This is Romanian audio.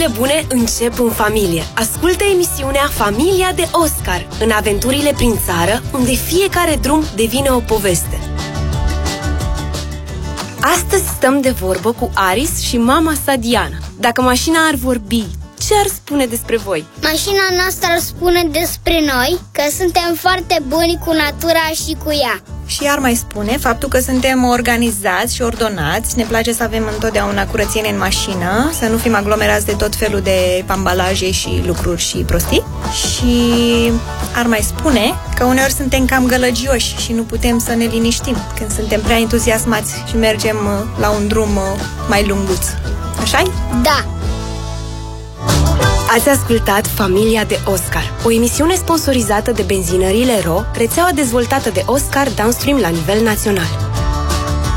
bune încep în familie. Ascultă emisiunea Familia de Oscar, în aventurile prin țară, unde fiecare drum devine o poveste. Astăzi stăm de vorbă cu Aris și mama sa Diana. Dacă mașina ar vorbi, ce ar spune despre voi? Mașina noastră ar spune despre noi că suntem foarte buni cu natura și cu ea. Și ar mai spune faptul că suntem organizați și ordonați, ne place să avem întotdeauna curățenie în mașină, să nu fim aglomerați de tot felul de ambalaje și lucruri și prostii. Și ar mai spune că uneori suntem cam gălăgioși și nu putem să ne liniștim când suntem prea entuziasmați și mergem la un drum mai lunguț. Așa-i? Da! Ați ascultat Familia de Oscar, o emisiune sponsorizată de benzinăriile RO, rețeaua dezvoltată de Oscar Downstream la nivel național.